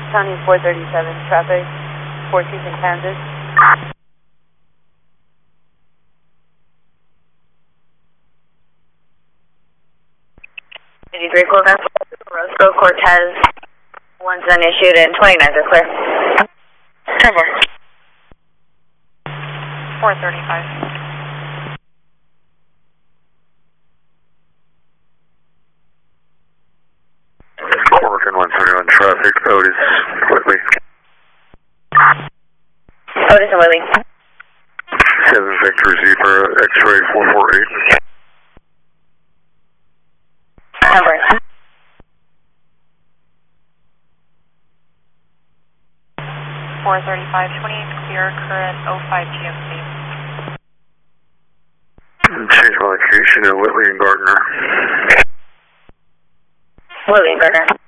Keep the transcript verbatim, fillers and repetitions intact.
County four thirty-seven, traffic, fourteenth and Kansas. eighty-three Cortez, Roscoe Cortez, one's unissued and twenty-ninth are clear. Cover. four thirty-five. Corcoran one thirty-one traffic, Otis, Whitley. Otis and Whitley. seven Victor Zebra, X-ray four four eight. Cover. four thirty-five, twenty-eight clear, current oh five G M C. Change my location to Whitley and Gardner. Whitley and Gardner.